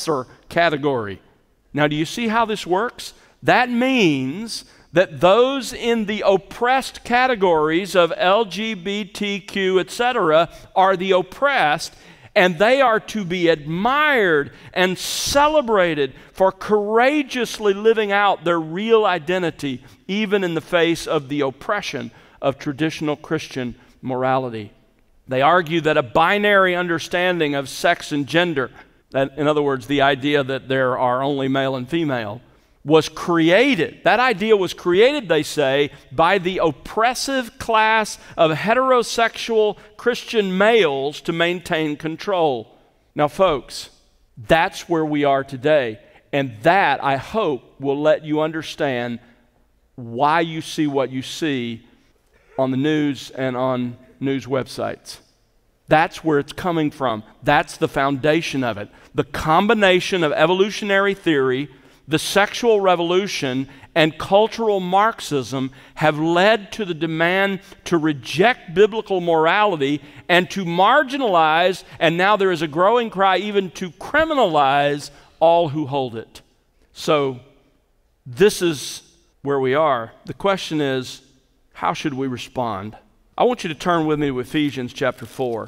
oppressor category. Now, do you see how this works? That means that those in the oppressed categories of LGBTQ, etc., are the oppressed, and they are to be admired and celebrated for courageously living out their real identity, even in the face of the oppression of traditional Christian morality. They argue that a binary understanding of sex and gender, that, in other words, the idea that there are only male and female, was created. That idea was created, they say, by the oppressive class of heterosexual Christian males to maintain control. Now, folks, that's where we are today. And that, I hope, will let you understand why you see what you see on the news and on news websites. That's where it's coming from. That's the foundation of it. The combination of evolutionary theory, the sexual revolution, and cultural Marxism have led to the demand to reject biblical morality and to marginalize, and now there is a growing cry even to criminalize all who hold it. So this is where we are. The question is, how should we respond? I want you to turn with me to Ephesians chapter 4.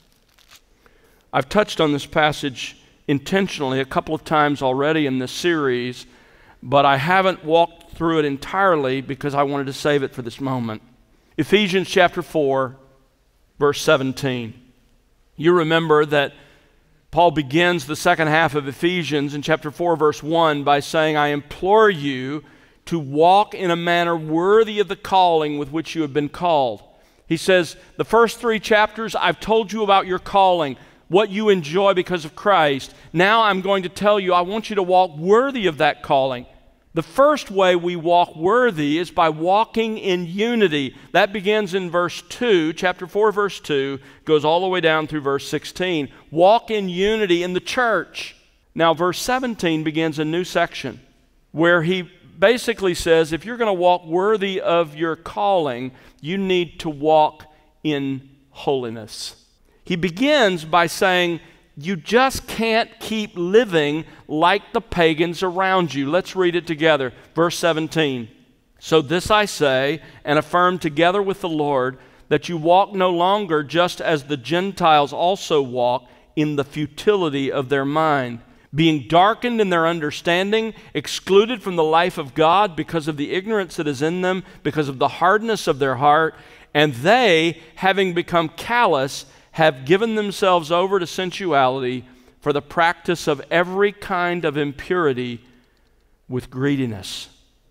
I've touched on this passage intentionally a couple of times already in this series, but I haven't walked through it entirely because I wanted to save it for this moment. Ephesians chapter 4, verse 17. You remember that Paul begins the second half of Ephesians in chapter 4, verse 1 by saying, I implore you to walk in a manner worthy of the calling with which you have been called. He says, the first 3 chapters, I've told you about your calling, what you enjoy because of Christ. Now I'm going to tell you, I want you to walk worthy of that calling. The first way we walk worthy is by walking in unity. That begins in verse 2, chapter 4, verse 2, goes all the way down through verse 16. Walk in unity in the church. Now verse 17 begins a new section where he basically says, if you're going to walk worthy of your calling, you need to walk in holiness. He begins by saying, you just can't keep living like the pagans around you. Let's read it together. Verse 17. So this I say and affirm together with the Lord, that you walk no longer just as the Gentiles also walk in the futility of their mind, being darkened in their understanding, excluded from the life of God because of the ignorance that is in them, because of the hardness of their heart, and they, having become callous, have given themselves over to sensuality for the practice of every kind of impurity with greediness.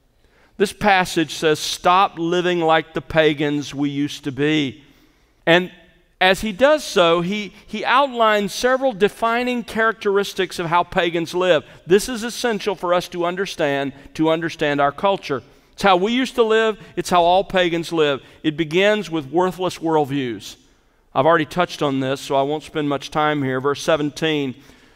This passage says, stop living like the pagans we used to be. And as he does so, he outlines several defining characteristics of how pagans live. This is essential for us to understand our culture. It's how we used to live. It's how all pagans live. It begins with worthless worldviews. I've already touched on this, so I won't spend much time here. Verse 17,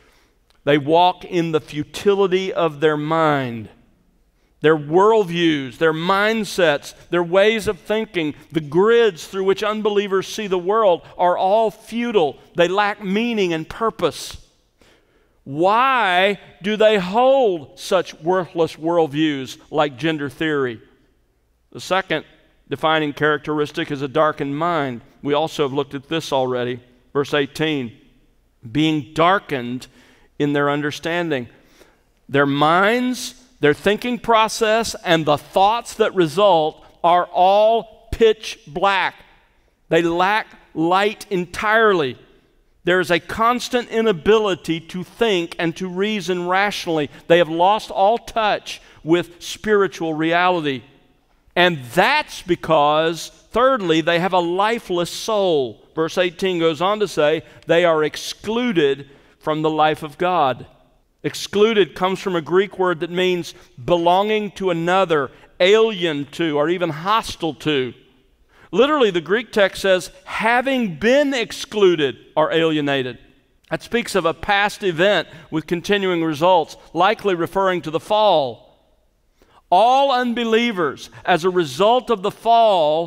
they walk in the futility of their mind. Their worldviews, their mindsets, their ways of thinking, the grids through which unbelievers see the world are all futile. They lack meaning and purpose. Why do they hold such worthless worldviews like gender theory? The second defining characteristic is a darkened mind. We also have looked at this already. Verse 18, being darkened in their understanding. Their minds, their thinking process, and the thoughts that result are all pitch black. They lack light entirely. There is a constant inability to think and to reason rationally. They have lost all touch with spiritual reality. And that's because, thirdly, they have a lifeless soul. Verse 18 goes on to say, they are excluded from the life of God. Excluded comes from a Greek word that means belonging to another, alien to, or even hostile to. Literally, the Greek text says, having been excluded or alienated. That speaks of a past event with continuing results, likely referring to the fall. All unbelievers, as a result of the fall,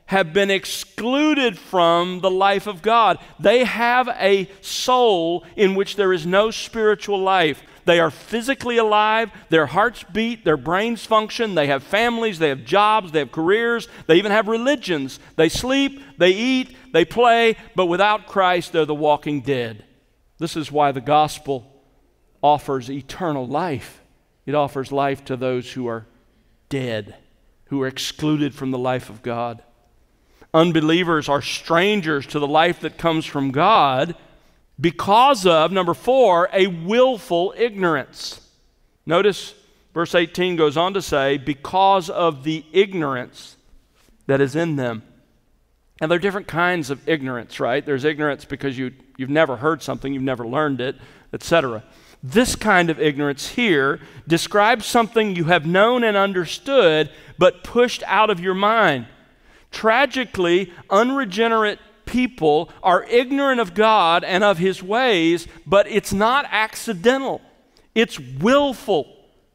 have been excluded from the life of God. They have a soul in which there is no spiritual life. They are physically alive, their hearts beat, their brains function, they have families, they have jobs, they have careers, they even have religions. They sleep, they eat, they play, but without Christ, they're the walking dead. This is why the gospel offers eternal life. It offers life to those who are dead, who are excluded from the life of God. Unbelievers are strangers to the life that comes from God because of, number 4, a willful ignorance. Notice verse 18 goes on to say, because of the ignorance that is in them. And there are different kinds of ignorance, right? There's ignorance because you've never heard something, you've never learned it, etc. This kind of ignorance here describes something you have known and understood, but pushed out of your mind. Tragically, unregenerate people are ignorant of God and of His ways, but it's not accidental. It's willful.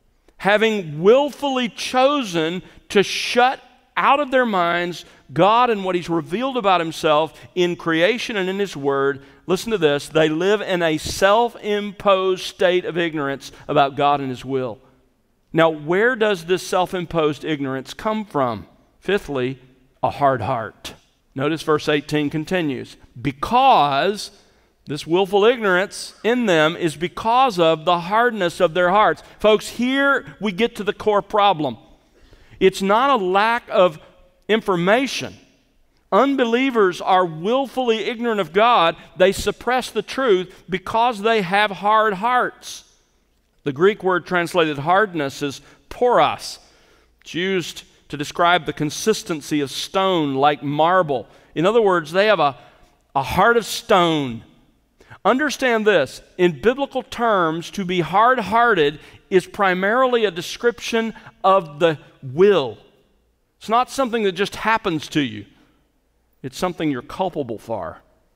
Having willfully chosen to shut out of their minds God and what He's revealed about Himself in creation and in His Word, listen to this, they live in a self-imposed state of ignorance about God and His will. Now, where does this self-imposed ignorance come from? Fifthly, a hard heart. Notice verse 18 continues, because this willful ignorance in them is because of the hardness of their hearts. Folks, here we get to the core problem. It's not a lack of information. Unbelievers are willfully ignorant of God. They suppress the truth because they have hard hearts. The Greek word translated hardness is poros. It's used to describe the consistency of stone like marble. In other words, they have a heart of stone. Understand this, in biblical terms, to be hard-hearted is primarily a description of the will. It's not something that just happens to you. It's something you're culpable for.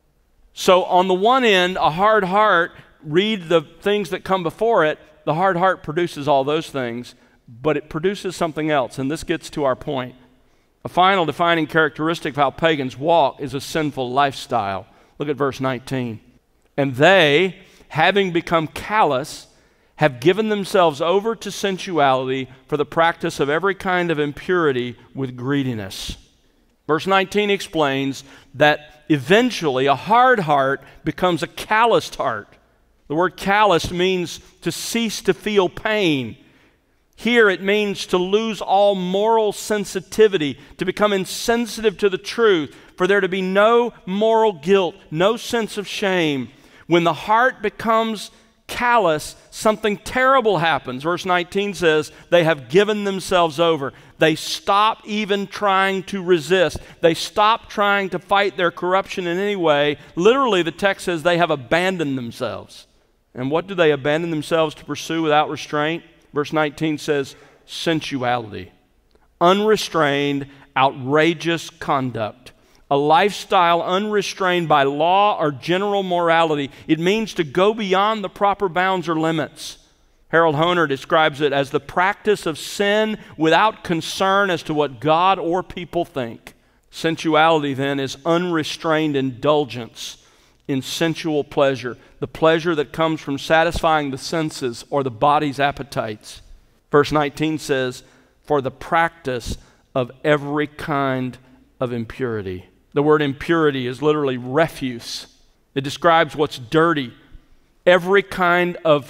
So on the one end, a hard heart, read the things that come before it, the hard heart produces all those things, but it produces something else, and this gets to our point. A final defining characteristic of how pagans walk is a sinful lifestyle. Look at verse 19. And they, having become callous, have given themselves over to sensuality for the practice of every kind of impurity with greediness. Verse 19 explains that eventually a hard heart becomes a calloused heart. The word calloused means to cease to feel pain. Here it means to lose all moral sensitivity, to become insensitive to the truth, for there to be no moral guilt, no sense of shame. When the heart becomes callous, something terrible happens. Verse 19 says, they have given themselves over. They stop even trying to resist. They stop trying to fight their corruption in any way. Literally, the text says they have abandoned themselves. And what do they abandon themselves to pursue without restraint? Verse 19 says, sensuality, unrestrained, outrageous conduct, a lifestyle unrestrained by law or general morality. It means to go beyond the proper bounds or limits. Harold Hoehner describes it as the practice of sin without concern as to what God or people think. Sensuality, then, is unrestrained indulgence in sensual pleasure, the pleasure that comes from satisfying the senses or the body's appetites. Verse 19 says, for the practice of every kind of impurity. The word impurity is literally refuse. It describes what's dirty, every kind of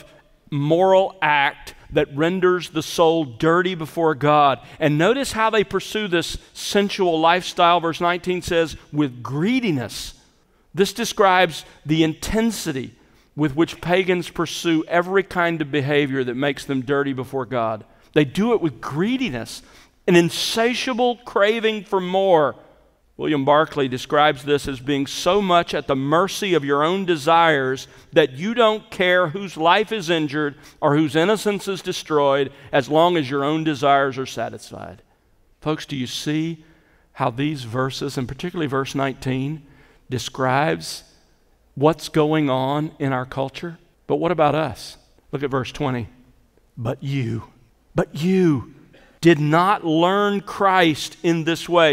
moral act that renders the soul dirty before God. And notice how they pursue this sensual lifestyle. Verse 19 says, with greediness. This describes the intensity with which pagans pursue every kind of behavior that makes them dirty before God. They do it with greediness, an insatiable craving for more. William Barclay describes this as being so much at the mercy of your own desires that you don't care whose life is injured or whose innocence is destroyed as long as your own desires are satisfied. Folks, do you see how these verses, and particularly verse 19, describes what's going on in our culture? But what about us? Look at verse 20. But you did not learn Christ in this way.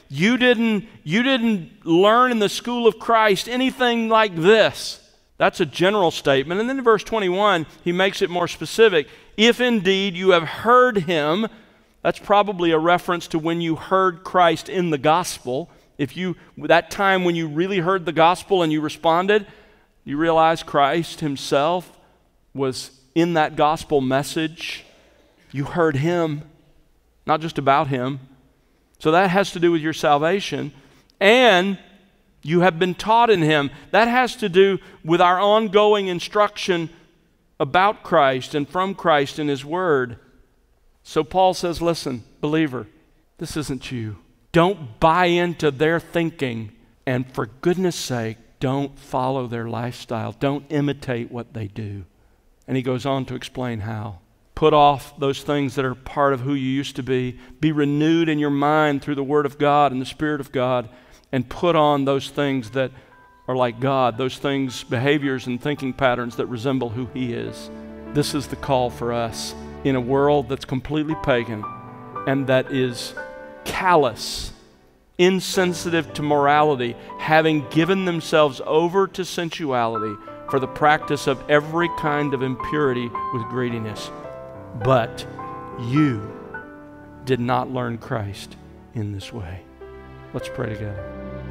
you didn't learn in the school of Christ anything like this. That's a general statement. And then in verse 21, he makes it more specific. If indeed you have heard him, that's probably a reference to when you heard Christ in the gospel. That time when you really heard the gospel and you responded, you realize Christ himself was in that gospel message. You heard him, not just about him. So that has to do with your salvation. And you have been taught in him. That has to do with our ongoing instruction about Christ and from Christ in his word. So Paul says, listen, believer, this isn't you. Don't buy into their thinking, and for goodness sake, don't follow their lifestyle. Don't imitate what they do. And he goes on to explain how. Put off those things that are part of who you used to be. Be renewed in your mind through the Word of God and the Spirit of God, and put on those things that are like God, those things, behaviors and thinking patterns that resemble who he is. This is the call for us in a world that's completely pagan and that is callous, insensitive to morality, having given themselves over to sensuality for the practice of every kind of impurity with greediness. But you did not learn Christ in this way. Let's pray together.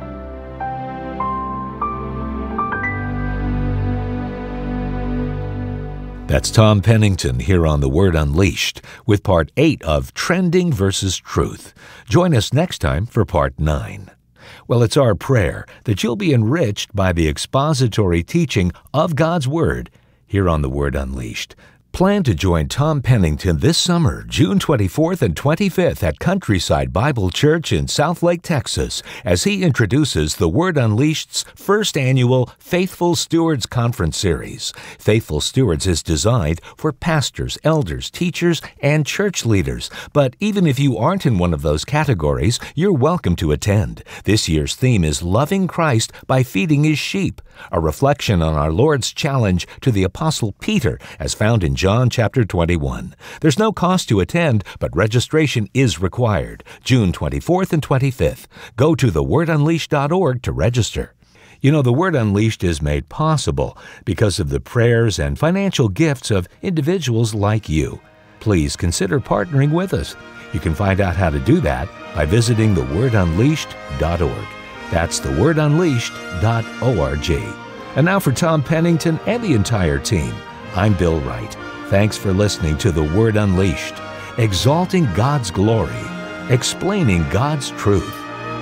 That's Tom Pennington here on The Word Unleashed with Part 8 of Trending versus Truth. Join us next time for Part 9. Well, it's our prayer that you'll be enriched by the expository teaching of God's Word here on The Word Unleashed. Plan to join Tom Pennington this summer, June 24th and 25th at Countryside Bible Church in Southlake, Texas, as he introduces The Word Unleashed's first annual Faithful Stewards Conference Series. Faithful Stewards is designed for pastors, elders, teachers, and church leaders. But even if you aren't in one of those categories, you're welcome to attend. This year's theme is Loving Christ by Feeding His Sheep, a reflection on our Lord's challenge to the Apostle Peter as found in John chapter 21. There's no cost to attend, but registration is required. June 24th and 25th. Go to thewordunleashed.org to register. You know, The Word Unleashed is made possible because of the prayers and financial gifts of individuals like you. Please consider partnering with us. You can find out how to do that by visiting thewordunleashed.org. That's thewordunleashed.org. And now for Tom Pennington and the entire team, I'm Bill Wright. Thanks for listening to The Word Unleashed, exalting God's glory, explaining God's truth.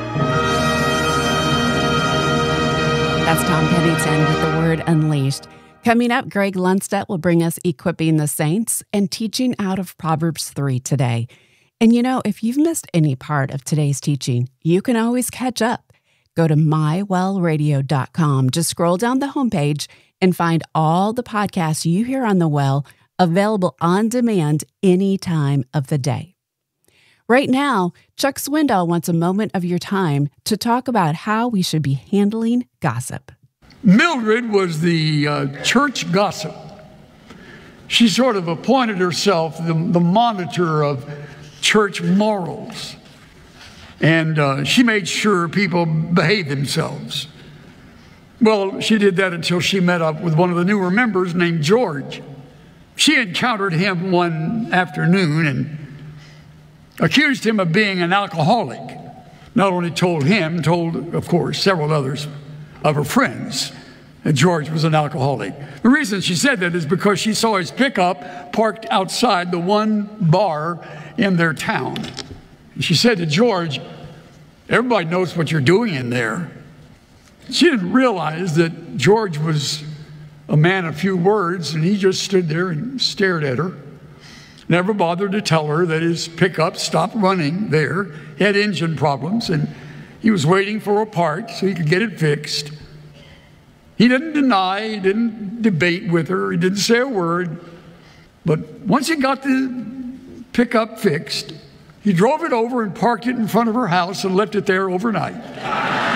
That's Tom Pennington with The Word Unleashed. Coming up, Greg Lundstedt will bring us Equipping the Saints and teaching out of Proverbs 3 today. And you know, if you've missed any part of today's teaching, you can always catch up. Go to mywellradio.com. Just scroll down the homepage and find all the podcasts you hear on The Well available on demand any time of the day. Right now, Chuck Swindoll wants a moment of your time to talk about how we should be handling gossip. Mildred was the church gossip. She sort of appointed herself the monitor of church morals. And she made sure people behaved themselves. Well, she did that until she met up with one of the newer members named George. She encountered him one afternoon and accused him of being an alcoholic. Not only told him, told, of course, several others of her friends that George was an alcoholic. The reason she said that is because she saw his pickup parked outside the one bar in their town. And she said to George, "Everybody knows what you're doing in there." She didn't realize that George was a man of few words, and he just stood there and stared at her. Never bothered to tell her that his pickup stopped running there. He had engine problems, and he was waiting for a part so he could get it fixed. He didn't deny, he didn't debate with her, he didn't say a word. But once he got the pickup fixed, he drove it over and parked it in front of her house and left it there overnight.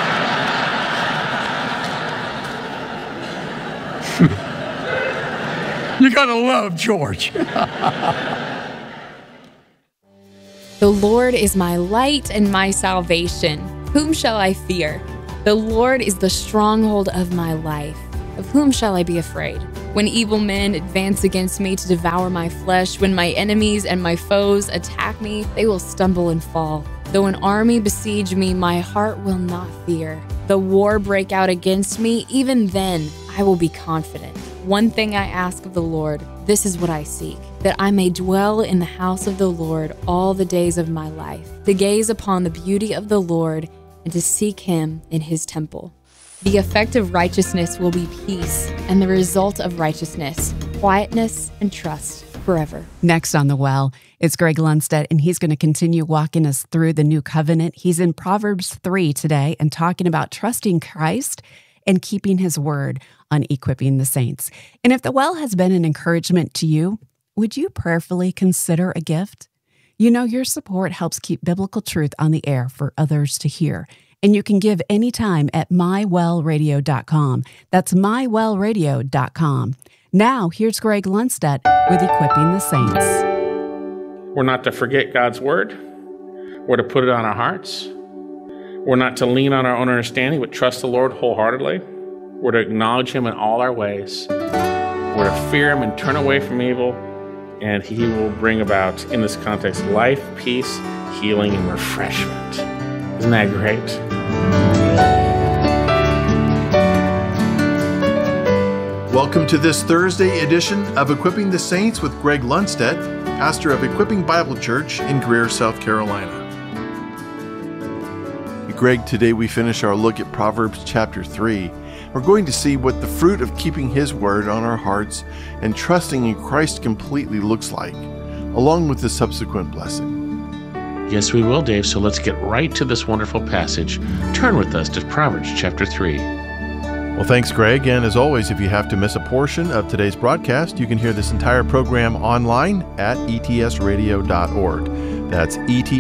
You gotta love George. The Lord is my light and my salvation. Whom shall I fear? The Lord is the stronghold of my life. Of whom shall I be afraid? When evil men advance against me to devour my flesh, when my enemies and my foes attack me, they will stumble and fall. Though an army besiege me, my heart will not fear. The war break out against me, even then I will be confident. One thing I ask of the Lord, this is what I seek, that I may dwell in the house of the Lord all the days of my life, to gaze upon the beauty of the Lord and to seek him in his temple. The effect of righteousness will be peace, and the result of righteousness, quietness and trust forever. Next on The Well, it's Greg Lundstedt, and he's going to continue walking us through the new covenant. He's in Proverbs 3 today and talking about trusting Christ and keeping his word on equipping the saints. And if The Well has been an encouragement to you, would you prayerfully consider a gift? You know, your support helps keep biblical truth on the air for others to hear. And you can give anytime at mywellradio.com. That's mywellradio.com. Now, here's Greg Lundstedt with Equipping the Saints. We're not to forget God's word. We're to put it on our hearts. We're not to lean on our own understanding, but trust the Lord wholeheartedly. We're to acknowledge him in all our ways. We're to fear him and turn away from evil, and he will bring about, in this context, life, peace, healing, and refreshment. Isn't that great? Welcome to this Thursday edition of Equipping the Saints with Greg Lundstedt, pastor of Equipping Bible Church in Greer, South Carolina. Greg, today we finish our look at Proverbs chapter 3. We're going to see what the fruit of keeping his word on our hearts and trusting in Christ completely looks like, along with the subsequent blessing. Yes, we will, Dave. So let's get right to this wonderful passage. Turn with us to Proverbs chapter 3. Well, thanks, Greg. And as always, if you have to miss a portion of today's broadcast, you can hear this entire program online at etsradio.org. That's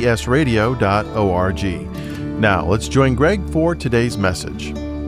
etsradio.org. Now, let's join Greg for today's message.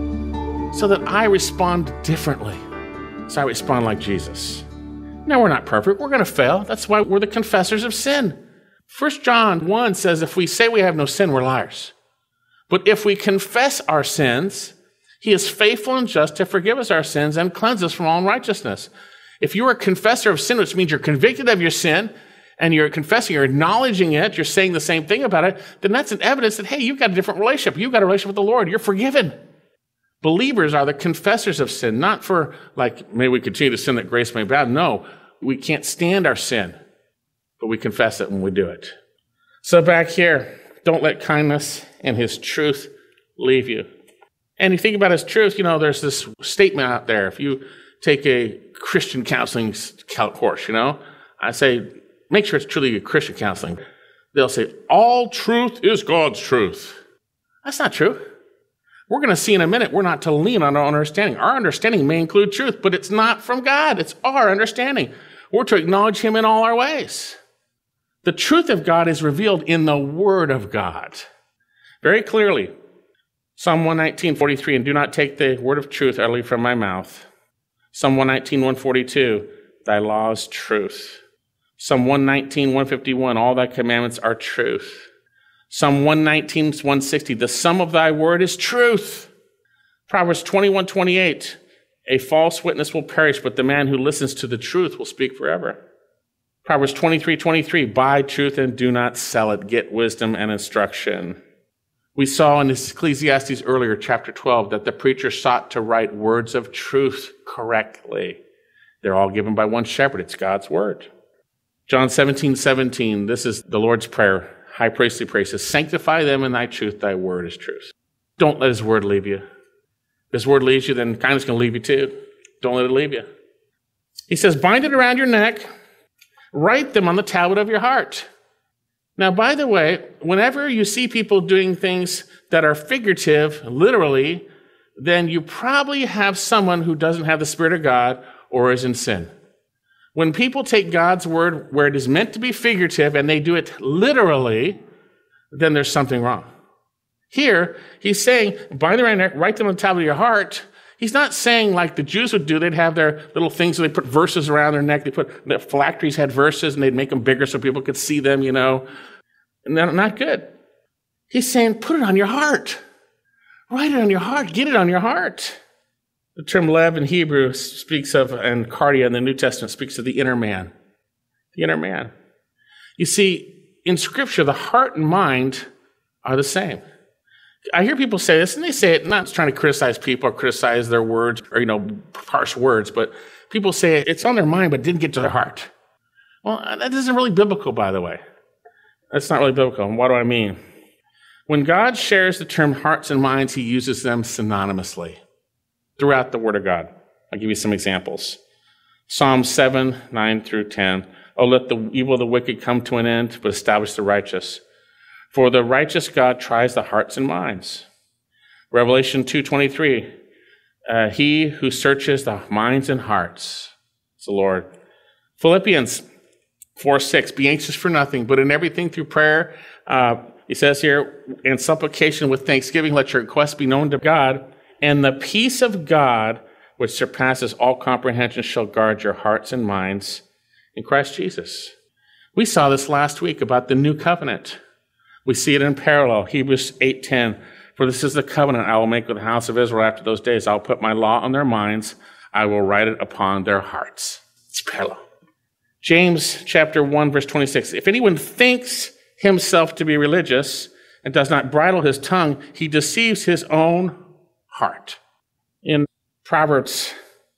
So that I respond differently. So I respond like Jesus. Now, we're not perfect. We're going to fail. That's why we're the confessors of sin. 1 John 1 says, if we say we have no sin, we're liars. But if we confess our sins, he is faithful and just to forgive us our sins and cleanse us from all unrighteousness. If you are a confessor of sin, which means you're convicted of your sin, and you're confessing, you're acknowledging it, you're saying the same thing about it, then that's an evidence that, hey, you've got a different relationship. You've got a relationship with the Lord. You're forgiven. Believers are the confessors of sin, not for, like, may we continue to sin that grace may abound. No, we can't stand our sin, but we confess it when we do it. So back here, don't let kindness and his truth leave you. And you think about his truth, you know, there's this statement out there. If you take a Christian counseling course, you know, I say, make sure it's truly a Christian counseling. They'll say, all truth is God's truth. That's not true. We're going to see in a minute, we're not to lean on our own understanding. Our understanding may include truth, but it's not from God. It's our understanding. We're to acknowledge him in all our ways. The truth of God is revealed in the Word of God. Very clearly. Psalm 119:43, and do not take the word of truth utterly from my mouth. Psalm 119:142, thy law is truth. Psalm 119:151, all thy commandments are truth. Psalm 119:160, the sum of thy word is truth. Proverbs 21:28, a false witness will perish, but the man who listens to the truth will speak forever. Proverbs 23:23, buy truth and do not sell it. Get wisdom and instruction. We saw in Ecclesiastes earlier, chapter 12, that the preacher sought to write words of truth correctly. They're all given by one shepherd. It's God's word. John 17:17, this is the Lord's prayer, high priestly prayer, says, sanctify them in thy truth, thy word is truth. Don't let his word leave you. If his word leaves you, then kindness can leave you too. Don't let it leave you. He says, bind it around your neck, write them on the tablet of your heart. Now, by the way, whenever you see people doing things that are figurative, literally, then you probably have someone who doesn't have the Spirit of God or is in sin. When people take God's word where it is meant to be figurative and they do it literally, then there's something wrong. Here, he's saying, bind them around your neck, write them on the tablet of your heart. He's not saying like the Jews would do. They'd have their little things where they put verses around their neck. The phylacteries had verses, and they'd make them bigger so people could see them, you know. No, not good. He's saying, put it on your heart. Write it on your heart. Get it on your heart. The term lev in Hebrew speaks of, and cardia in the New Testament speaks of the inner man. The inner man. You see, in Scripture, the heart and mind are the same. I hear people say this, and they say it not trying to criticize people or criticize their words or, harsh words, but people say it's on their mind, but it didn't get to their heart. Well, that isn't really biblical, by the way. That's not really biblical. And what do I mean? When God shares the term hearts and minds, he uses them synonymously throughout the Word of God. I'll give you some examples. Psalm 7, 9 through 10. Oh, let the evil of the wicked come to an end, but establish the righteous. For the righteous God tries the hearts and minds. Revelation 2:23. He who searches the minds and hearts is the Lord. Philippians 4:6. Be anxious for nothing, but in everything through prayer, he says here, in supplication with thanksgiving, let your requests be known to God, and the peace of God, which surpasses all comprehension, shall guard your hearts and minds in Christ Jesus. We saw this last week about the new covenant. We see it in parallel. Hebrews 8:10. For this is the covenant I will make with the house of Israel after those days. I'll put my law on their minds. I will write it upon their hearts. It's parallel. James chapter 1, verse 26. If anyone thinks himself to be religious and does not bridle his tongue, he deceives his own heart. In Proverbs,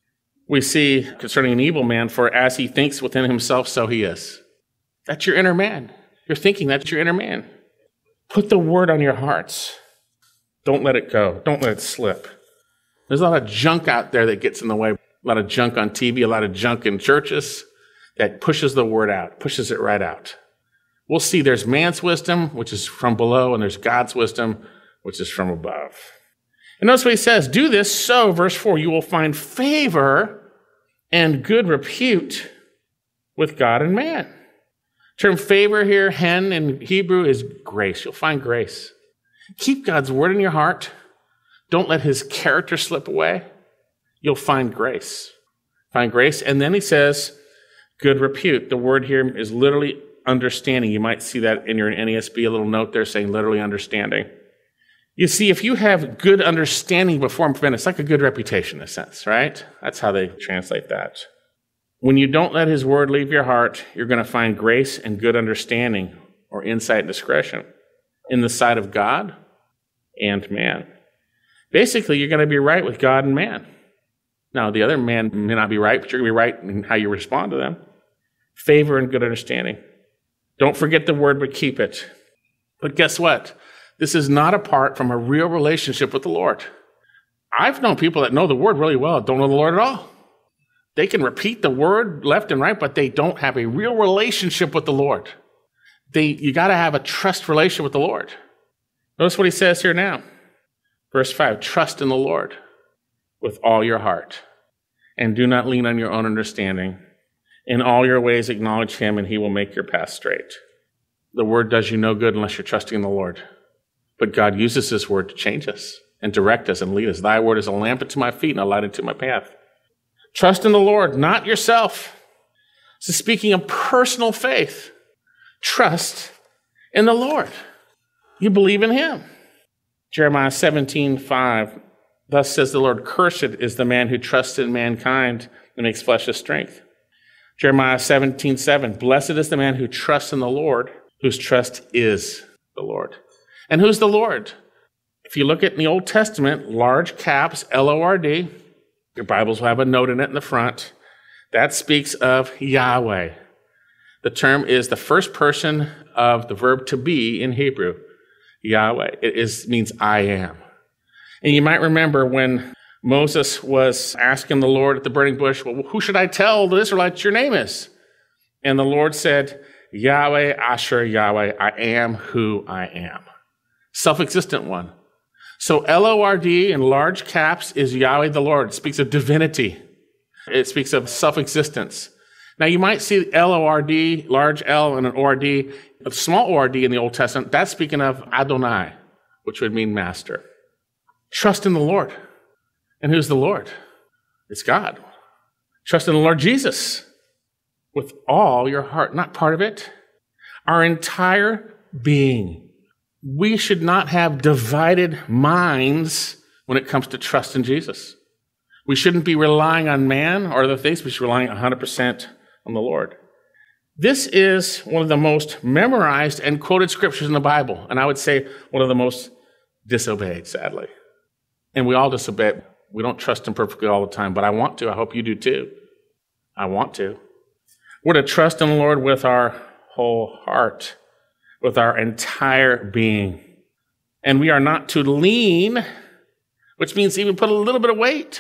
we see concerning an evil man, for as he thinks within himself, so he is. That's your inner man. You're thinking that's your inner man. Put the word on your hearts. Don't let it go. Don't let it slip. There's a lot of junk out there that gets in the way. A lot of junk on TV, a lot of junk in churches that pushes the word out, pushes it right out. We'll see there's man's wisdom, which is from below, and there's God's wisdom, which is from above. And notice what he says, do this so, verse 4, you will find favor and good repute with God and man. Term favor here, hen in Hebrew, is grace. You'll find grace. Keep God's word in your heart. Don't let his character slip away. You'll find grace. Find grace. And then he says, good repute. The word here is literally understanding. You might see that in your NASB, a little note there saying literally understanding. You see, if you have good understanding before and prevent, it's like a good reputation in a sense, right? That's how they translate that. When you don't let his word leave your heart, you're going to find grace and good understanding or insight and discretion in the sight of God and man. Basically, you're going to be right with God and man. Now, the other man may not be right, but you're going to be right in how you respond to them. Favor and good understanding. Don't forget the word, but keep it. But guess what? This is not apart from a real relationship with the Lord. I've known people that know the word really well, don't know the Lord at all. They can repeat the word left and right, but they don't have a real relationship with the Lord. You got to have a trust relationship with the Lord. Notice what he says here now. Verse 5, trust in the Lord with all your heart, and do not lean on your own understanding. In all your ways acknowledge him, and he will make your path straight. The word does you no good unless you're trusting in the Lord. But God uses this word to change us and direct us and lead us. Thy word is a lamp unto my feet and a light unto my path. Trust in the Lord, not yourself. So speaking of personal faith, trust in the Lord. You believe in him. Jeremiah 17:5, thus says the Lord, cursed is the man who trusts in mankind and makes flesh his strength. Jeremiah 17:7, blessed is the man who trusts in the Lord, whose trust is the Lord. And who's the Lord? If you look at in the Old Testament, large caps, L-O-R-D, your Bibles will have a note in it in the front. That speaks of Yahweh. The term is the first person of the verb to be in Hebrew, Yahweh. It means I am. And you might remember when Moses was asking the Lord at the burning bush, well, who should I tell the Israelites your name is? And the Lord said, Yahweh, Asher, Yahweh, I am who I am. Self-existent one. So L-O-R-D in large caps is Yahweh the Lord. It speaks of divinity. It speaks of self-existence. Now you might see L-O-R-D, large L and an O-R-D, a small O-R-D in the Old Testament. That's speaking of Adonai, which would mean master. Trust in the Lord. And who's the Lord? It's God. Trust in the Lord Jesus with all your heart, not part of it. Our entire being. we should not have divided minds when it comes to trust in Jesus. We shouldn't be relying on man or other things. We should be relying 100% on the Lord. This is one of the most memorized and quoted scriptures in the Bible, and I would say one of the most disobeyed, sadly. And we all disobey. We don't trust him perfectly all the time, but I want to. I hope you do too. I want to. We're to trust in the Lord with our whole heart, with our entire being. And we are not to lean, which means even put a little bit of weight,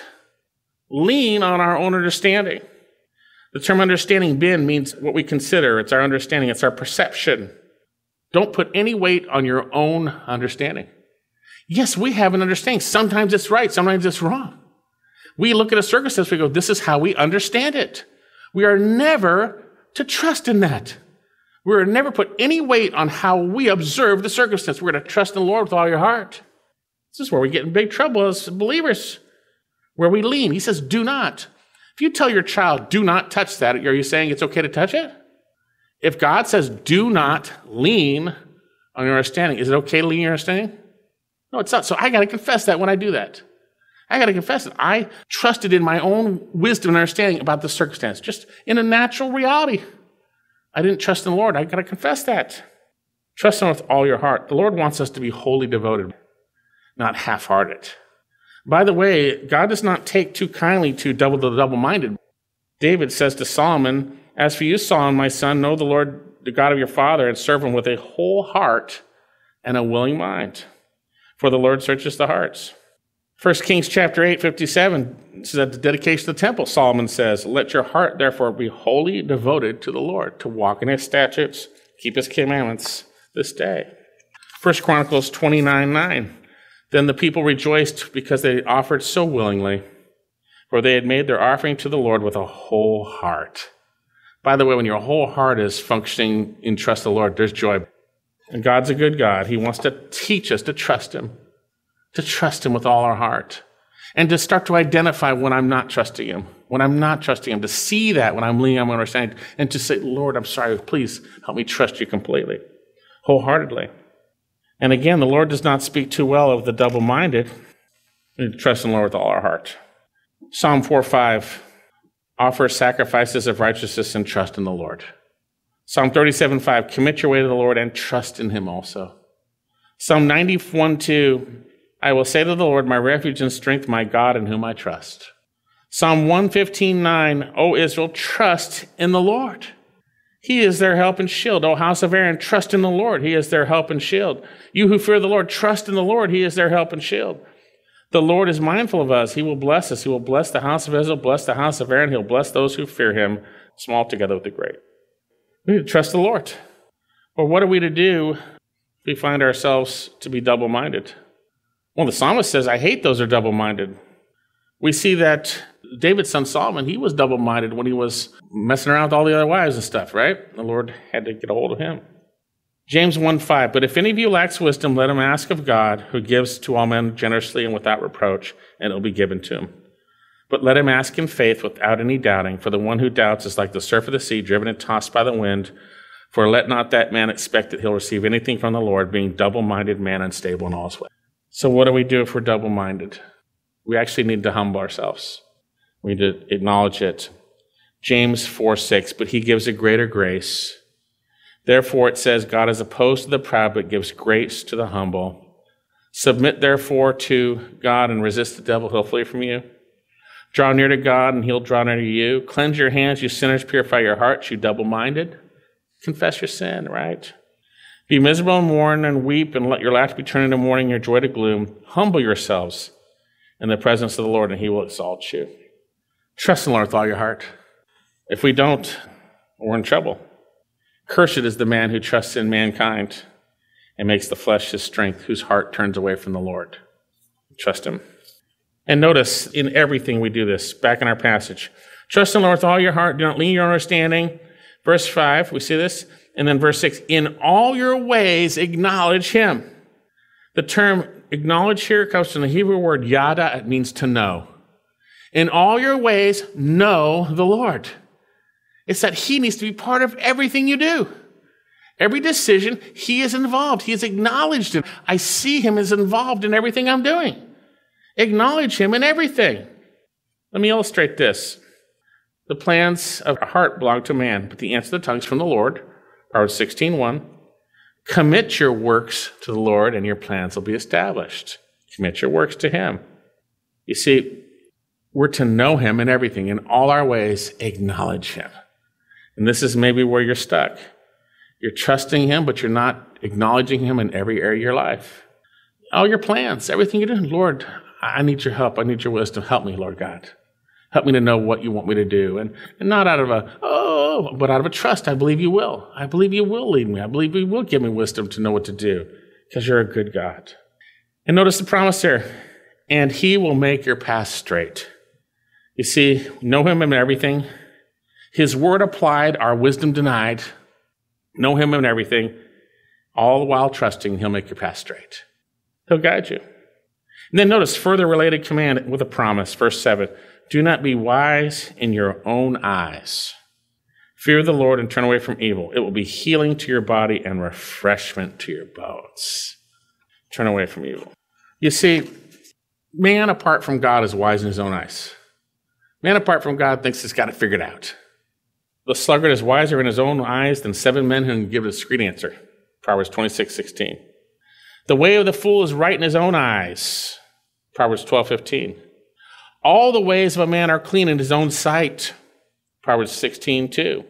lean on our own understanding. The term understanding, bin, means what we consider. It's our understanding. It's our perception. Don't put any weight on your own understanding. Yes, we have an understanding. Sometimes it's right. Sometimes it's wrong. We look at a circumstance, we go, this is how we understand it. We are never to trust in that. We are never put any weight on how we observe the circumstance. We're going to trust in the Lord with all your heart. This is where we get in big trouble as believers, where we lean. He says, do not. If you tell your child, do not touch that, are you saying it's okay to touch it? If God says, do not lean on your understanding, is it okay to lean on your understanding? No, it's not. So I got to confess that when I do that. I got to confess that I trusted in my own wisdom and understanding about the circumstance, just in a natural reality. I didn't trust in the Lord. I got to confess that. Trust him with all your heart. The Lord wants us to be wholly devoted, not half-hearted. By the way, God does not take too kindly to the double-minded. David says to Solomon, as for you, Solomon, my son, know the Lord, the God of your father, and serve him with a whole heart and a willing mind. For the Lord searches the hearts. 1 Kings chapter 8, 57 says at the dedication of the temple, Solomon says, let your heart therefore be wholly devoted to the Lord, to walk in his statutes, keep his commandments this day. 1 Chronicles 29:9. Then the people rejoiced because they offered so willingly, for they had made their offering to the Lord with a whole heart. By the way, when your whole heart is functioning in trust of the Lord, there's joy. And God's a good God. He wants to teach us to trust him with all our heart, and to start to identify when I'm not trusting him, to see that when I'm leaning on my understanding, and to say, Lord, I'm sorry, please help me trust you completely, wholeheartedly. And again, the Lord does not speak too well of the double-minded. We need to trust in the Lord with all our heart. Psalm 4:5, offer sacrifices of righteousness and trust in the Lord. Psalm 37:5, commit your way to the Lord and trust in him also. Psalm 91:2, I will say to the Lord, my refuge and strength, my God in whom I trust. Psalm 115:9, O Israel, trust in the Lord. He is their help and shield. O house of Aaron, trust in the Lord. He is their help and shield. You who fear the Lord, trust in the Lord. He is their help and shield. The Lord is mindful of us. He will bless us. He will bless the house of Israel, bless the house of Aaron. He'll bless those who fear him, small together with the great. We need to trust the Lord. Well, what are we to do if we find ourselves to be double-minded? Well, the psalmist says, I hate those who are double-minded. We see that David's son Solomon, he was double-minded when he was messing around with all the other wives and stuff, right? The Lord had to get a hold of him. James 1:5, but if any of you lacks wisdom, let him ask of God, who gives to all men generously and without reproach, and it will be given to him. But let him ask in faith without any doubting, for the one who doubts is like the surf of the sea, driven and tossed by the wind. For let not that man expect that he'll receive anything from the Lord, being double-minded man, unstable in all his ways. So what do we do if we're double-minded? We actually need to humble ourselves. We need to acknowledge it. James 4:6, but he gives a greater grace. Therefore it says, God is opposed to the proud, but gives grace to the humble. Submit therefore to God and resist the devil, he'll flee from you. Draw near to God and he'll draw near to you. Cleanse your hands, you sinners, purify your hearts, you double-minded. Confess your sin, right? Be miserable and mourn and weep, and let your laughter be turned into mourning, your joy to gloom. Humble yourselves in the presence of the Lord, and he will exalt you. Trust in the Lord with all your heart. If we don't, we're in trouble. Cursed is the man who trusts in mankind and makes the flesh his strength, whose heart turns away from the Lord. Trust him. And notice in everything we do this, back in our passage. Trust in the Lord with all your heart. Do not lean on your understanding. Verse 5, we see this. And then verse 6, in all your ways acknowledge him. The term acknowledge here comes from the Hebrew word yada. It means to know. In all your ways, know the Lord. It's that he needs to be part of everything you do. Every decision, he is involved. He is acknowledged in. I see him as involved in everything I'm doing. Acknowledge him in everything. Let me illustrate this. The plans of a heart belong to man, but the answer of the tongue is from the Lord. Proverbs 16:1. Commit your works to the Lord, and your plans will be established. Commit your works to him. You see, we're to know him in everything. In all our ways, acknowledge him. And this is maybe where you're stuck. You're trusting him, but you're not acknowledging him in every area of your life. All your plans, everything you're doing. Lord, I need your help. I need your wisdom. Help me, Lord God. Help me to know what you want me to do. And not out of but out of a trust. I believe you will. I believe you will lead me. I believe you will give me wisdom to know what to do, because you're a good God. And notice the promise here. And he will make your path straight. You see, know him in everything. His word applied, our wisdom denied. Know him in everything, all the while trusting he'll make your path straight. He'll guide you. And then notice further related command with a promise, verse 7. Do not be wise in your own eyes. Fear the Lord and turn away from evil. It will be healing to your body and refreshment to your bones. Turn away from evil. You see, man apart from God is wise in his own eyes. Man apart from God thinks he's got it figured out. The sluggard is wiser in his own eyes than 7 men who can give a discreet answer. Proverbs 26:16. The way of the fool is right in his own eyes. Proverbs 12:15. All the ways of a man are clean in his own sight. Proverbs 16:2.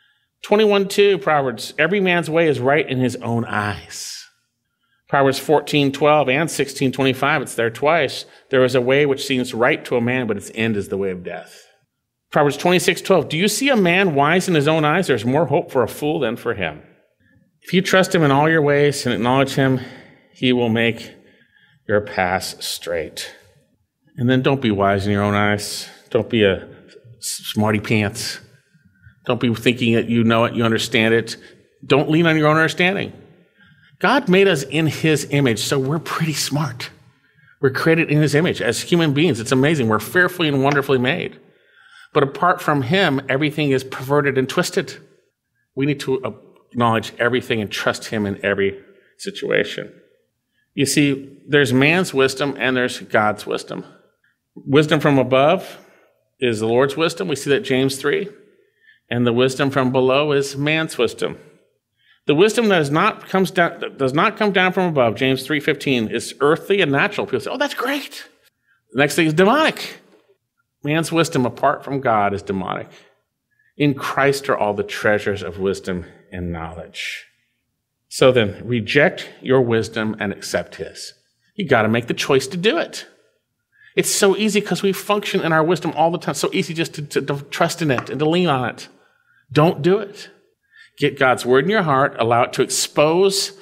21:2, Proverbs, every man's way is right in his own eyes. Proverbs 14:12 and 16:25, it's there twice. There is a way which seems right to a man, but its end is the way of death. Proverbs 26:12, do you see a man wise in his own eyes? There's more hope for a fool than for him. If you trust him in all your ways and acknowledge him, he will make your paths straight. And then don't be wise in your own eyes. Don't be a smarty pants. Don't be thinking that you know it, you understand it. Don't lean on your own understanding. God made us in his image, so we're pretty smart. We're created in his image as human beings. It's amazing. We're fearfully and wonderfully made. But apart from him, everything is perverted and twisted. We need to acknowledge everything and trust him in every situation. You see, there's man's wisdom and there's God's wisdom. Wisdom from above is the Lord's wisdom. We see that James 3. And the wisdom from below is man's wisdom. The wisdom that does not come down from above, James 3:15, is earthly and natural. People say, oh, that's great. The next thing is demonic. Man's wisdom apart from God is demonic. In Christ are all the treasures of wisdom and knowledge. So then, reject your wisdom and accept his. You got to make the choice to do it. It's so easy because we function in our wisdom all the time. So easy just to trust in it and to lean on it. Don't do it. Get God's word in your heart. Allow it to expose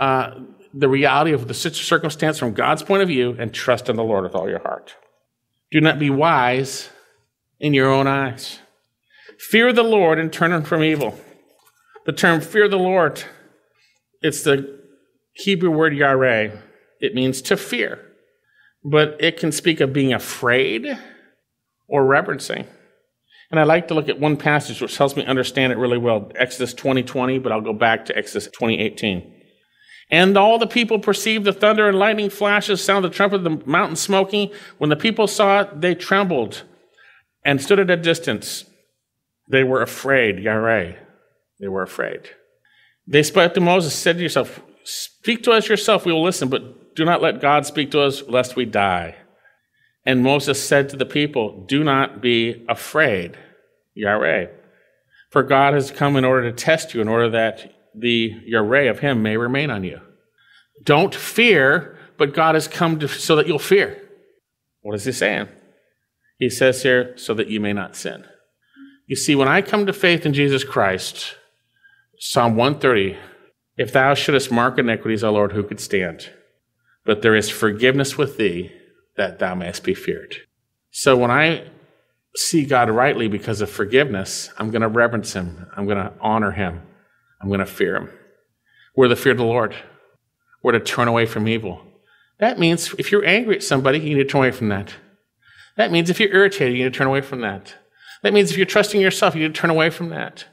the reality of the circumstance from God's point of view, and trust in the Lord with all your heart. Do not be wise in your own eyes. Fear the Lord and turn from evil. The term fear the Lord, it's the Hebrew word yareh. It means to fear. But it can speak of being afraid or reverencing. And I like to look at one passage which helps me understand it really well. Exodus 20:20, but I'll go back to Exodus 20:18. And all the people perceived the thunder and lightning flashes, sound of the trumpet, the mountain smoking. When the people saw it, they trembled and stood at a distance. They were afraid, yareh. They were afraid. They spoke to Moses, said to yourself, speak to us yourself, we will listen, but do not let God speak to us, lest we die. And Moses said to the people, do not be afraid, yareh. For God has come in order to test you, in order that the yareh of him may remain on you. Don't fear, but God has come so that you'll fear. What is he saying? He says here, so that you may not sin. You see, when I come to faith in Jesus Christ, Psalm 130, if thou shouldest mark iniquities, O Lord, who could stand? But there is forgiveness with thee, that thou mayest be feared. So when I see God rightly because of forgiveness, I'm going to reverence him. I'm going to honor him. I'm going to fear him. We're to fear the Lord. We're to turn away from evil. That means if you're angry at somebody, you need to turn away from that. That means if you're irritated, you need to turn away from that. That means if you're trusting yourself, you need to turn away from that.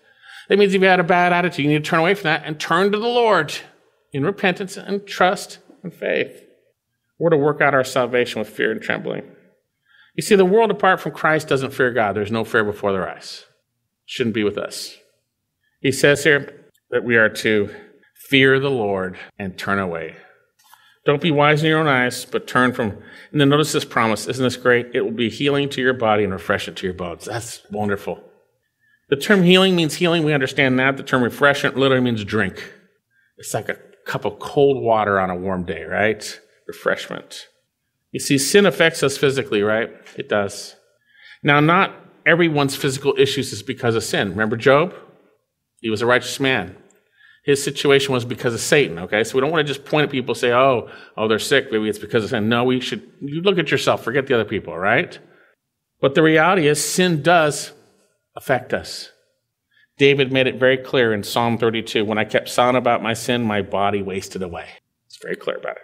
That means if you had a bad attitude, you need to turn away from that and turn to the Lord in repentance and trust and faith. We're to work out our salvation with fear and trembling. You see, the world apart from Christ doesn't fear God. There's no fear before their eyes. Shouldn't be with us. He says here that we are to fear the Lord and turn away. Don't be wise in your own eyes, but turn from... And then notice this promise. Isn't this great? It will be healing to your body and refreshment to your bones. That's wonderful. The term healing means healing. We understand that. The term refreshment literally means drink. It's like a cup of cold water on a warm day, right? Refreshment. You see, sin affects us physically, right? It does. Now, not everyone's physical issues is because of sin. Remember Job? He was a righteous man. His situation was because of Satan, okay? So we don't want to just point at people and say, oh, they're sick. Maybe it's because of sin. No, you look at yourself. Forget the other people, right? But the reality is sin does affect us. David made it very clear in Psalm 32, when I kept silent about my sin, my body wasted away. It's very clear about it.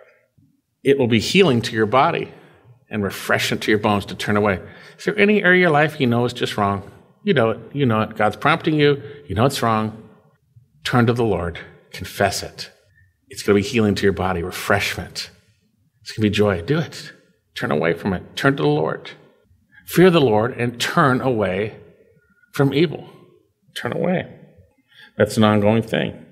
It will be healing to your body and refreshment to your bones to turn away. Is there any area of your life you know is just wrong? You know it. You know it. God's prompting you. You know it's wrong. Turn to the Lord. Confess it. It's going to be healing to your body, refreshment. It's going to be joy. Do it. Turn away from it. Turn to the Lord. Fear the Lord and turn away from evil. Turn away. That's an ongoing thing.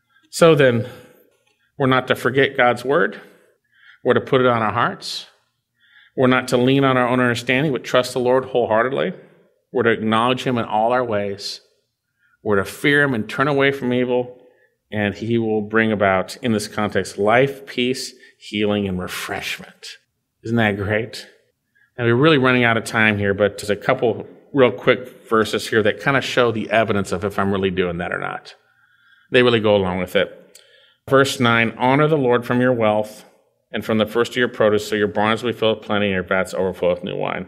So then, we're not to forget God's word. We're to put it on our hearts. We're not to lean on our own understanding, but trust the Lord wholeheartedly. We're to acknowledge him in all our ways. We're to fear him and turn away from evil, and he will bring about, in this context, life, peace, healing, and refreshment. Isn't that great? And we're really running out of time here, but there's a couple real quick verses here that kind of show the evidence of if I'm really doing that or not. They really go along with it. Verse 9, honor the Lord from your wealth and from the first of your produce, so your barns will be filled with plenty and your vats overflow with new wine.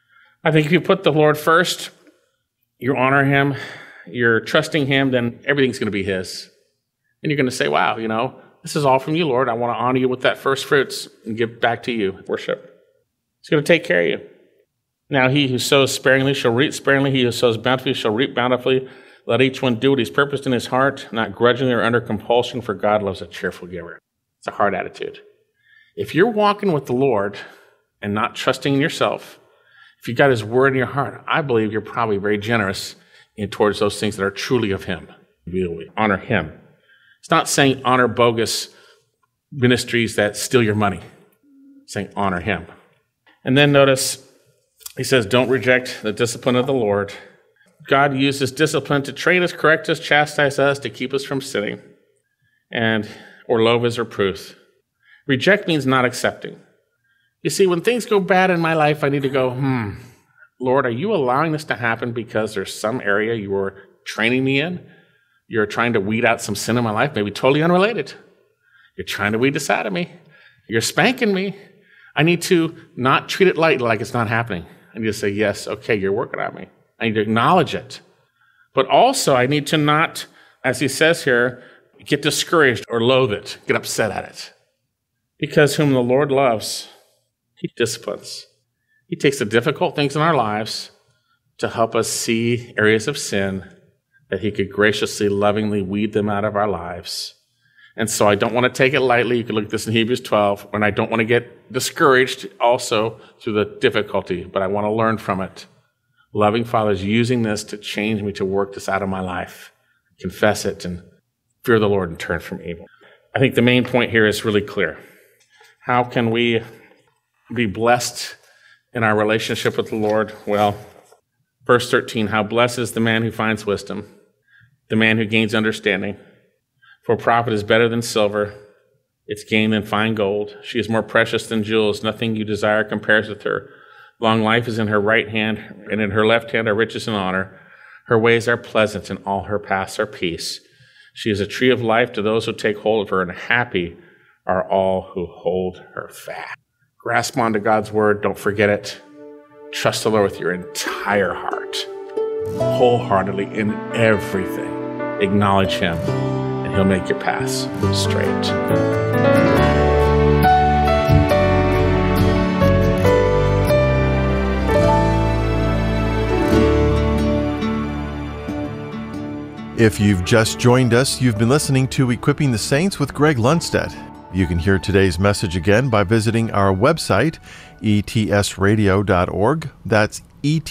I think if you put the Lord first, you honor him, you're trusting him, then everything's going to be his. And you're going to say, wow, this is all from you, Lord. I want to honor you with that first fruits and give back to you, worship. He's going to take care of you. Now he who sows sparingly shall reap sparingly. He who sows bountifully shall reap bountifully. Let each one do what he's purposed in his heart, not grudgingly or under compulsion, for God loves a cheerful giver. It's a hard attitude. If you're walking with the Lord and not trusting in yourself, if you've got his word in your heart, I believe you're probably very generous towards those things that are truly of him. Really honor him. It's not saying honor bogus ministries that steal your money. It's saying honor him. And then notice, he says, don't reject the discipline of the Lord. God uses discipline to train us, correct us, chastise us, to keep us from sinning, or loathe his reproof. Reject means not accepting. You see, when things go bad in my life, I need to go, Lord, are you allowing this to happen because there's some area you are training me in? You're trying to weed out some sin in my life, maybe totally unrelated. You're trying to weed this out of me. You're spanking me. I need to not treat it lightly like it's not happening. I need to say, yes, okay, you're working on me. I need to acknowledge it. But also, I need to not, as he says here, get discouraged or loathe it, get upset at it. Because whom the Lord loves, he disciplines. He takes the difficult things in our lives to help us see areas of sin that he could graciously, lovingly weed them out of our lives. And so I don't want to take it lightly. You can look at this in Hebrews 12, and I don't want to get discouraged also through the difficulty, but I want to learn from it. Loving Father is using this to change me, to work this out of my life, confess it, and fear the Lord and turn from evil. I think the main point here is really clear. How can we be blessed in our relationship with the Lord? Well, verse 13, how blessed is the man who finds wisdom, the man who gains understanding. For profit is better than silver, its gain than fine gold. She is more precious than jewels. Nothing you desire compares with her. Long life is in her right hand, and in her left hand are riches and honor. Her ways are pleasant, and all her paths are peace. She is a tree of life to those who take hold of her, and happy are all who hold her fast. Grasp onto God's word. Don't forget it. Trust the Lord with your entire heart, wholeheartedly in everything. Acknowledge him, and he'll make your paths straight. If you've just joined us, you've been listening to Equipping the Saints with Greg Lundstedt. You can hear today's message again by visiting our website, etsradio.org. That's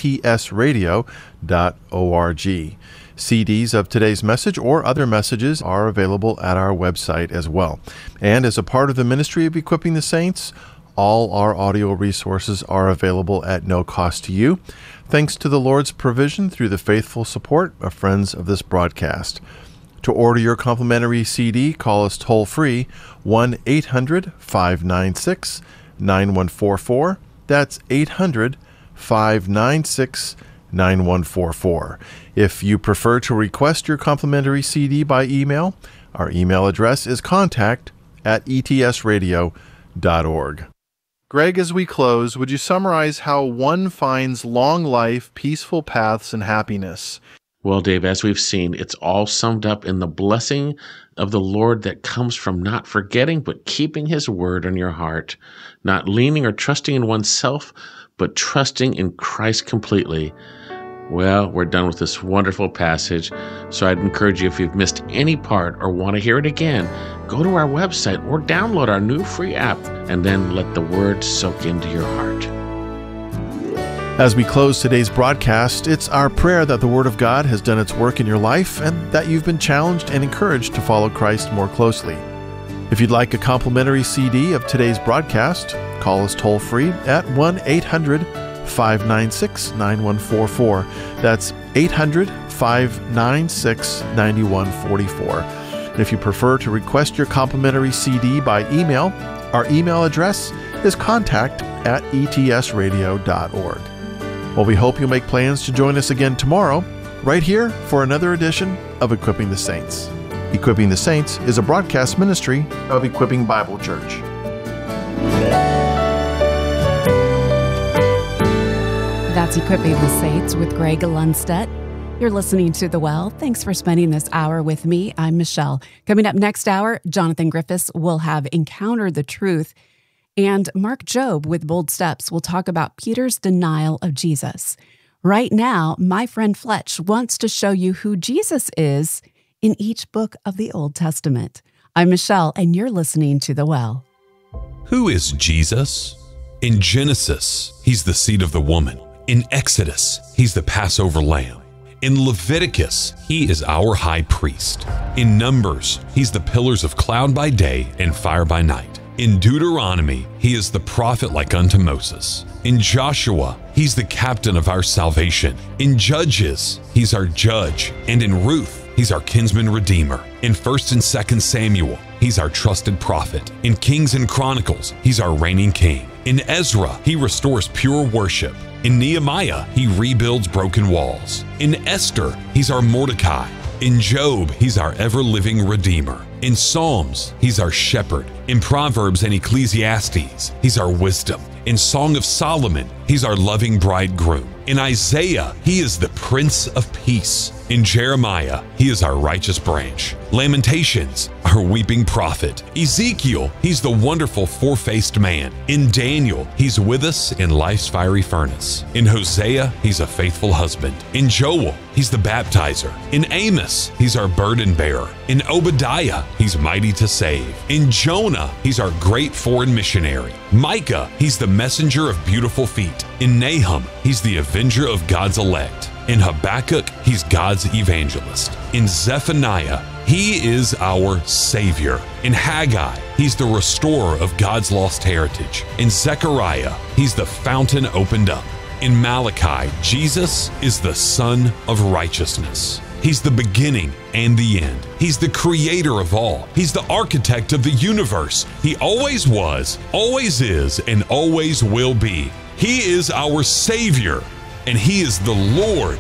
etsradio.org. CDs of today's message or other messages are available at our website as well. And as a part of the ministry of Equipping the Saints, all our audio resources are available at no cost to you, thanks to the Lord's provision through the faithful support of friends of this broadcast. To order your complimentary CD, call us toll-free 1-800-596-9144. That's 800-596-9144. If you prefer to request your complimentary CD by email, our email address is contact@etsradio.org. Greg, as we close, would you summarize how one finds long life, peaceful paths, and happiness? Well, Dave, as we've seen, it's all summed up in the blessing of the Lord that comes from not forgetting, but keeping His word in your heart, not leaning or trusting in oneself, but trusting in Christ completely. Well, we're done with this wonderful passage, so I'd encourage you, if you've missed any part or want to hear it again, go to our website or download our new free app, and then let the word soak into your heart. As we close today's broadcast, it's our prayer that the Word of God has done its work in your life and that you've been challenged and encouraged to follow Christ more closely. If you'd like a complimentary CD of today's broadcast, call us toll-free at 1-800-596-9144. That's 800-596-9144. And if you prefer to request your complimentary CD by email, our email address is contact@etsradio.org. Well, we hope you'll make plans to join us again tomorrow, right here for another edition of Equipping the Saints. Equipping the Saints is a broadcast ministry of Equipping Bible Church. That's Equipping the Saints with Greg Lundstedt. You're listening to The Well. Thanks for spending this hour with me. I'm Michelle. Coming up next hour, Jonathan Griffiths will have encountered the truth, and Mark Jobe with Bold Steps will talk about Peter's denial of Jesus. Right now, my friend Fletch wants to show you who Jesus is in each book of the Old Testament. I'm Michelle, and you're listening to The Well. Who is Jesus? In Genesis, He's the seed of the woman. In Exodus, He's the Passover lamb. In Leviticus, He is our high priest. In Numbers, He's the pillars of cloud by day and fire by night. In Deuteronomy, He is the prophet like unto Moses. In Joshua, He's the captain of our salvation. In Judges, He's our judge. And in Ruth, He's our kinsman redeemer. In 1 and 2 Samuel, He's our trusted prophet. In Kings and Chronicles, He's our reigning king. In Ezra, He restores pure worship. In Nehemiah, He rebuilds broken walls. In Esther, He's our Mordecai. In Job, He's our ever-living Redeemer. In Psalms, He's our shepherd. In Proverbs and Ecclesiastes, He's our wisdom. In Song of Solomon, He's our loving bridegroom. In Isaiah, He is the Prince of Peace. In Jeremiah, He is our righteous branch. Lamentations, our weeping prophet. Ezekiel, He's the wonderful four-faced man. In Daniel, He's with us in life's fiery furnace. In Hosea, He's a faithful husband. In Joel, He's the baptizer. In Amos, He's our burden bearer. In Obadiah, He's mighty to save. In Jonah, He's our great foreign missionary. Micah, He's the messenger of beautiful feet. In Nahum, He's the avenger of God's elect. In Habakkuk, He's God's evangelist. In Zephaniah, He is our Savior. In Haggai, He's the restorer of God's lost heritage. In Zechariah, He's the fountain opened up. In Malachi, Jesus is the Son of righteousness. He's the beginning and the end. He's the creator of all. He's the architect of the universe. He always was, always is, and always will be. He is our Savior, and He is the Lord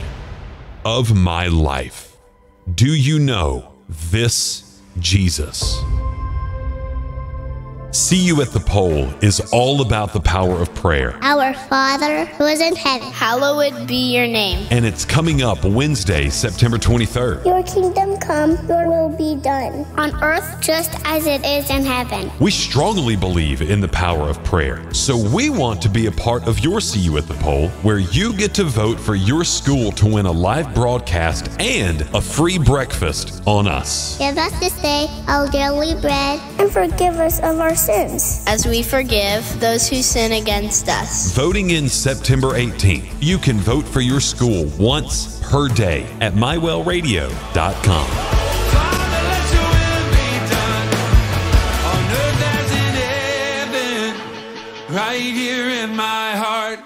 of my life. Do you know this Jesus? See You at the Pole is all about the power of prayer. Our Father who is in heaven, hallowed be your name. And it's coming up Wednesday, September 23rd. Your kingdom come, your will be done, on earth just as it is in heaven. We strongly believe in the power of prayer, so we want to be a part of your See You at the Pole, where you get to vote for your school to win a live broadcast and a free breakfast on us. Give us this day our daily bread, and forgive us of our sins, as we forgive those who sin against us. Voting in September 18th. You can vote for your school once per day at mywellradio.com. Right here in my heart.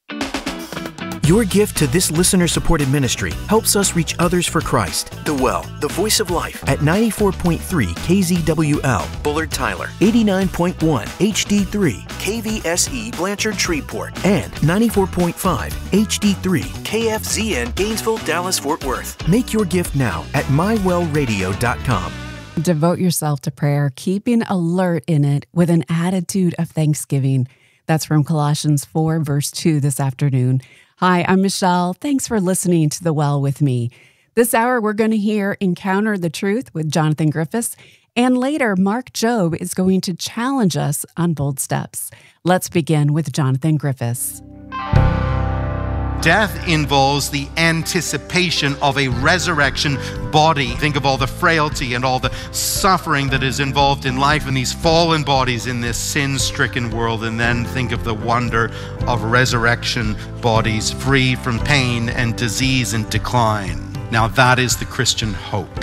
Your gift to this listener-supported ministry helps us reach others for Christ. The Well, the voice of life, at 94.3 KZWL, Bullard Tyler, 89.1 HD3 KVSE Blanchard Shreveport, and 94.5 HD3 KFZN Gainesville, Dallas, Fort Worth. Make your gift now at mywellradio.com. Devote yourself to prayer, keeping alert in it with an attitude of thanksgiving. That's from Colossians 4, verse 2 this afternoon. Hi, I'm Michelle. Thanks for listening to The Well with me. This hour, we're going to hear Encounter the Truth with Jonathan Griffiths. And later, Mark Jobe is going to challenge us on bold steps. Let's begin with Jonathan Griffiths. Death involves the anticipation of a resurrection body. Think of all the frailty and all the suffering that is involved in life in these fallen bodies in this sin-stricken world, and then think of the wonder of resurrection bodies free from pain and disease and decline. Now that is the Christian hope.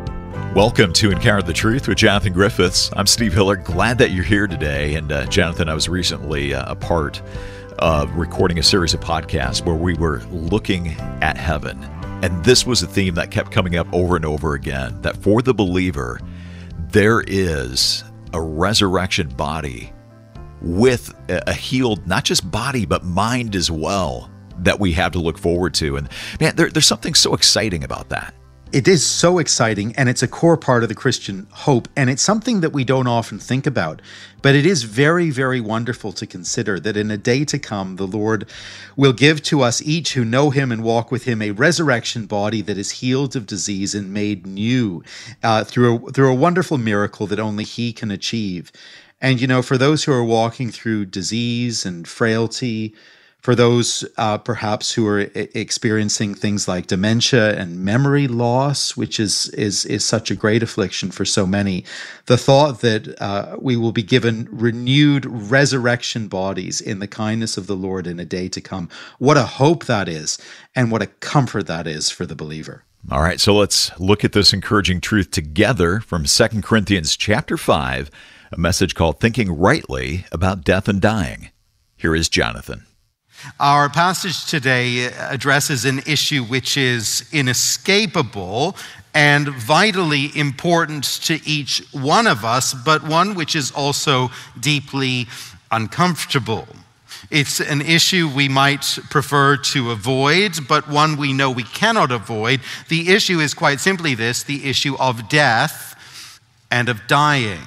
Welcome to Encounter the Truth with Jonathan Griffiths. I'm Steve Hiller. Glad that you're here today. And Jonathan, I was recently a part of recording a series of podcasts where we were looking at heaven. And this was a theme that kept coming up over and over again, that for the believer, there is a resurrection body with a healed, not just body, but mind as well, that we have to look forward to. And man, there's something so exciting about that. It is so exciting, and it's a core part of the Christian hope, and it's something that we don't often think about. But it is very, very wonderful to consider that in a day to come, the Lord will give to us each who know Him and walk with Him a resurrection body that is healed of disease and made new through a wonderful miracle that only He can achieve. And, you know, for those who are walking through disease and frailty, for those perhaps who are experiencing things like dementia and memory loss, which is such a great affliction for so many, the thought that we will be given renewed resurrection bodies in the kindness of the Lord in a day to come, what a hope that is, and what a comfort that is for the believer. All right, so let's look at this encouraging truth together from 2 Corinthians chapter 5, a message called Thinking Rightly About Death and Dying. Here is Jonathan. Our passage today addresses an issue which is inescapable and vitally important to each one of us, but one which is also deeply uncomfortable. It's an issue we might prefer to avoid, but one we know we cannot avoid. The issue is quite simply this: the issue of death and of dying.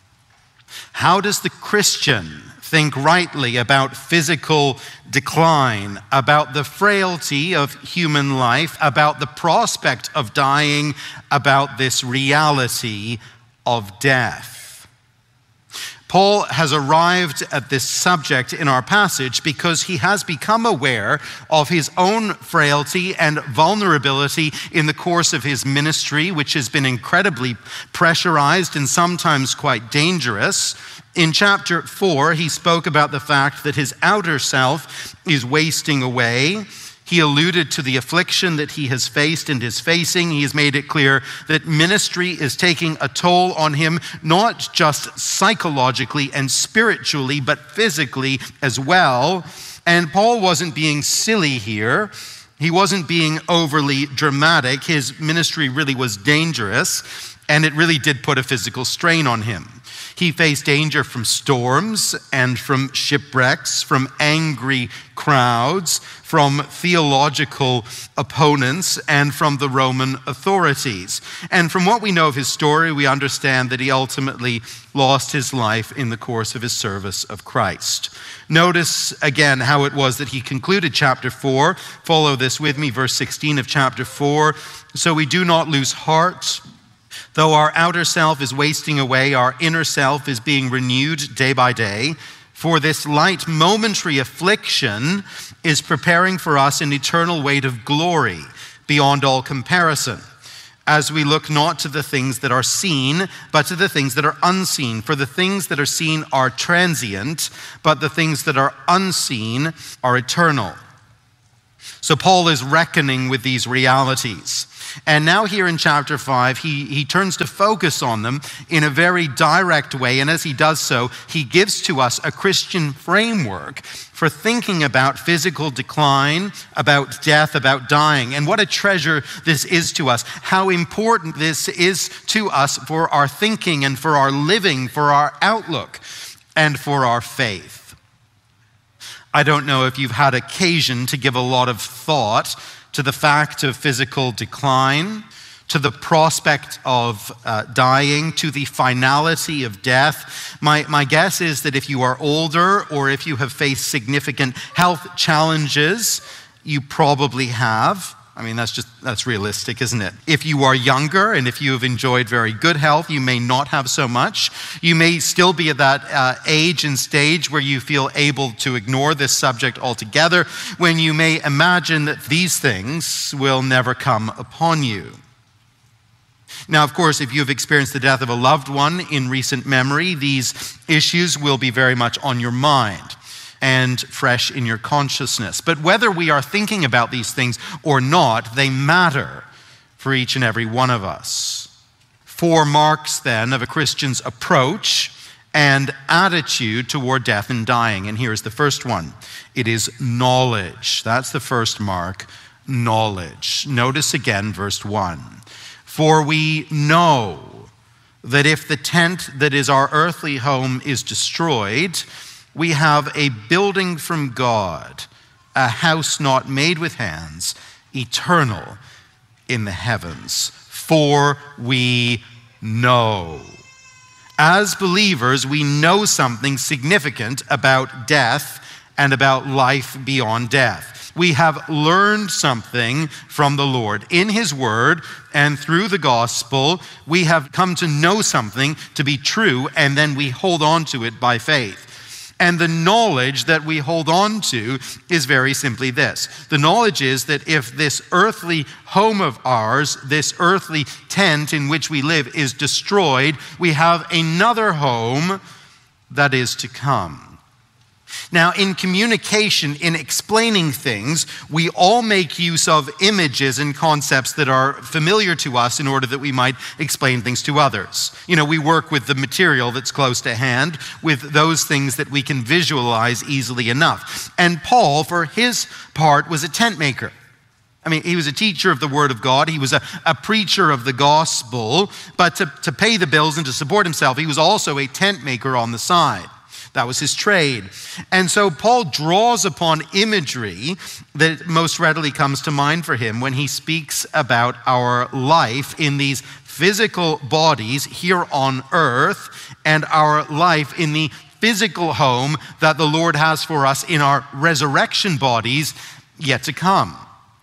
How does the Christian think rightly about physical decline, about the frailty of human life, about the prospect of dying, about this reality of death? Paul has arrived at this subject in our passage because he has become aware of his own frailty and vulnerability in the course of his ministry, which has been incredibly pressurized and sometimes quite dangerous. In chapter 4, he spoke about the fact that his outer self is wasting away. He alluded to the affliction that he has faced and is facing. He has made it clear that ministry is taking a toll on him, not just psychologically and spiritually, but physically as well. And Paul wasn't being silly here. He wasn't being overly dramatic. His ministry really was dangerous. And it really did put a physical strain on him. He faced danger from storms and from shipwrecks, from angry crowds, from theological opponents, and from the Roman authorities. And from what we know of his story, we understand that he ultimately lost his life in the course of his service of Christ. Notice again how it was that he concluded chapter 4. Follow this with me, verse 16 of chapter 4. So we do not lose heart. Though our outer self is wasting away, our inner self is being renewed day by day. For this light momentary affliction is preparing for us an eternal weight of glory beyond all comparison, as we look not to the things that are seen, but to the things that are unseen. For the things that are seen are transient, but the things that are unseen are eternal. So Paul is reckoning with these realities. And now here in chapter 5, he turns to focus on them in a very direct way. And as he does so, he gives to us a Christian framework for thinking about physical decline, about death, about dying. And what a treasure this is to us. How important this is to us for our thinking and for our living, for our outlook, and for our faith. I don't know if you've had occasion to give a lot of thought to the fact of physical decline, to the prospect of dying, to the finality of death. My guess is that if you are older or if you have faced significant health challenges, you probably have. I mean, that's realistic, isn't it? If you are younger and if you have enjoyed very good health, you may not have so much. You may still be at that age and stage where you feel able to ignore this subject altogether, when you may imagine that these things will never come upon you. Now, of course, if you have experienced the death of a loved one in recent memory, these issues will be very much on your mind and fresh in your consciousness. But whether we are thinking about these things or not, they matter for each and every one of us. 4 marks then of a Christian's approach and attitude toward death and dying. And here's the first one. It is knowledge. That's the first mark, knowledge. Notice again verse 1. For we know that if the tent that is our earthly home is destroyed, we have a building from God, a house not made with hands, eternal in the heavens. For we know. As believers, we know something significant about death and about life beyond death. We have learned something from the Lord. In His Word and through the gospel, we have come to know something to be true, and then we hold on to it by faith. And the knowledge that we hold on to is very simply this. The knowledge is that if this earthly home of ours, this earthly tent in which we live is destroyed, we have another home that is to come. Now, in communication, in explaining things, we all make use of images and concepts that are familiar to us in order that we might explain things to others. You know, we work with the material that's close to hand, with those things that we can visualize easily enough. And Paul, for his part, was a tent maker. I mean, he was a teacher of the Word of God. He was a preacher of the gospel. But to pay the bills and to support himself, he was also a tent maker on the side. That was his trade. And so Paul draws upon imagery that most readily comes to mind for him when he speaks about our life in these physical bodies here on earth and our life in the physical home that the Lord has for us in our resurrection bodies yet to come.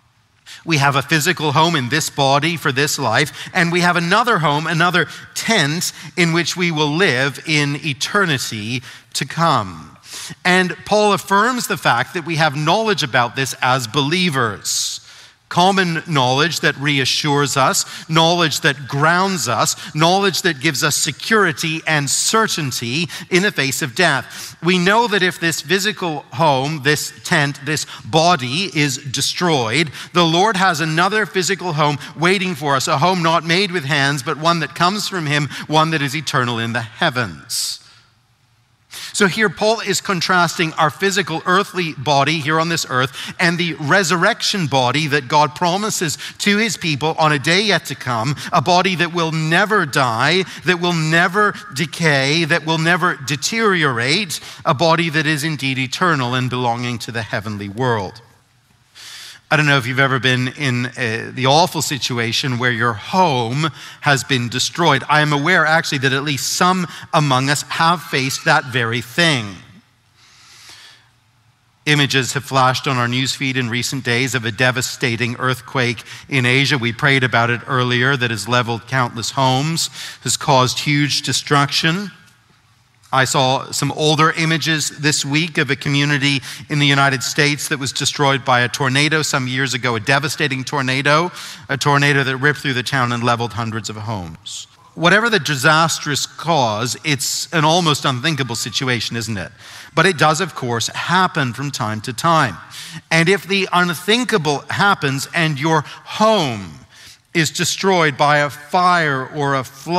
We have a physical home in this body for this life, and we have another home, another tent in which we will live in eternity to come. And Paul affirms the fact that we have knowledge about this as believers. Common knowledge that reassures us, knowledge that grounds us, knowledge that gives us security and certainty in the face of death. We know that if this physical home, this tent, this body is destroyed, the Lord has another physical home waiting for us, a home not made with hands, but one that comes from Him, one that is eternal in the heavens. So here Paul is contrasting our physical earthly body here on this earth and the resurrection body that God promises to his people on a day yet to come, a body that will never die, that will never decay, that will never deteriorate, a body that is indeed eternal and belonging to the heavenly world. I don't know if you've ever been in the awful situation where your home has been destroyed. I am aware actually that at least some among us have faced that very thing. Images have flashed on our newsfeed in recent days of a devastating earthquake in Asia. We prayed about it earlier, that has leveled countless homes, has caused huge destruction. I saw some older images this week of a community in the United States that was destroyed by a tornado some years ago, a devastating tornado, a tornado that ripped through the town and leveled hundreds of homes. Whatever the disastrous cause, it's an almost unthinkable situation, isn't it? But it does, of course, happen from time to time. And if the unthinkable happens and your home is destroyed by a fire or a flood,